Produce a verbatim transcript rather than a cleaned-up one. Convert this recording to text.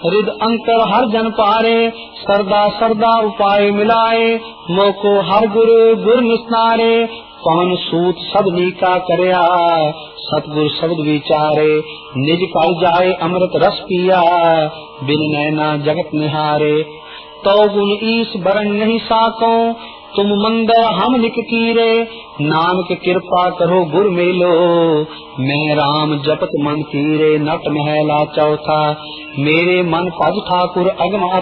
rhythm अंकर हर जन पारे, सरदा सरदा उपाय मिलाए, मोको हर गुरु गुर निस्तारे, पवन सूत सबनी का करया, सतगुर शब्द विचारे, निज कर जाए अमृत रस पिया, बिन नैना जगत निहारे, तो गुण ईस बरन नहीं साको, तुम मंदर हम निक कीरे, नानक कृपा करो गुर मेलो, मैं राम जपत मन तीरे, नट महला चौथा, मेरे मन भज ठाकुर अगम